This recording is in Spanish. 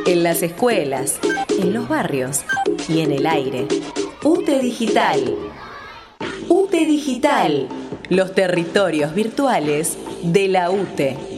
En las escuelas, en los barrios y en el aire. UTE Digital. UTE Digital. Los territorios virtuales de la UTE.